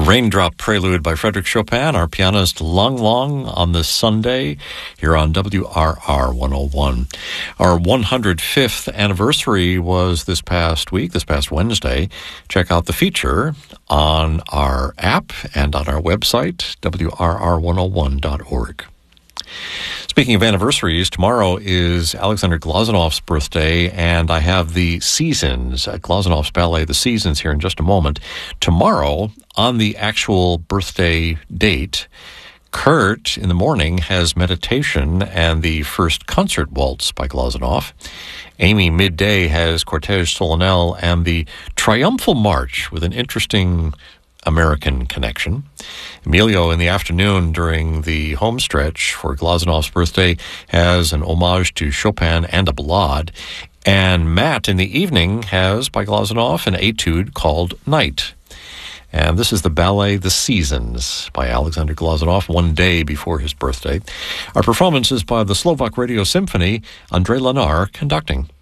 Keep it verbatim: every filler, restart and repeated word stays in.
Raindrop Prelude by Frédéric Chopin, our pianist Lang Lang on this Sunday here on W R R one oh one. Our one hundred fifth anniversary was this past week, this past Wednesday. Check out the feature on our app and on our website, W R R one oh one dot org. Speaking of anniversaries, tomorrow is Alexander Glazanov's birthday, and I have the Seasons, uh, Glazanov's ballet, The Seasons, here in just a moment. Tomorrow, on the actual birthday date, Kurt, in the morning, has meditation and the first concert waltz by Glazunov. Amy, midday, has Cortege Solennel and the Triumphal March with an interesting American connection. Emilio, in the afternoon during the home stretch for Glazanov's birthday, has an homage to Chopin and a ballade. And Matt, in the evening, has, by Glazunov, an etude called Night. And this is the ballet The Seasons by Alexander Glazunov, one day before his birthday. Our performance is by the Slovak Radio Symphony, Andrei Lanar conducting.